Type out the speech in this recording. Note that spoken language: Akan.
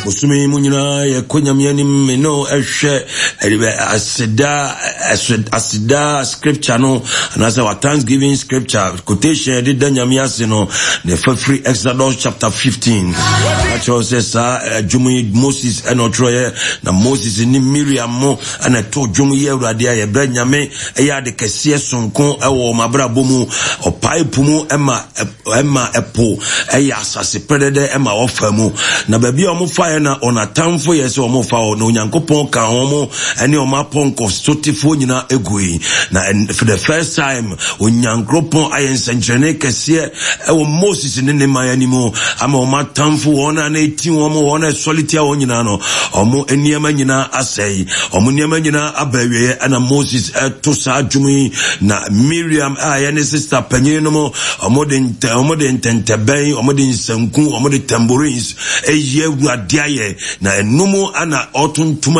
Busumi Munina, Konyamianim, no, Asida scripture, no, and as our Thanksgiving scripture, quotation, did Danyamiasino, the free Exodus chapter 15. Actually says, Jumi Moses and Otroye, na Moses in Miriam mo, and I told Jumi Radia, Branyame, Aya de Kessia Sonko, or Mabra Bomu, or Paipumu, Emma Epo, Aya Sassi Predator, Emma Offemu, na baby omo fire na on a town for yes or more foul, no Yankopon ka homo, and your mapon of Stotifona Egui. Na and for the first time, when Yankopon I and Saint-Jeanne Kessia, Moses in the Maya anymore, I'm on my town for 118 one solitaire on Yano, or more any manina assay, or Muniamanina Abbey, and a Moses Tosa Jumi, na Miriam, I and his sister Peninomo, or modern Tentabay, or modern Sanku, or modern tambourines, a year, na numo ana autumn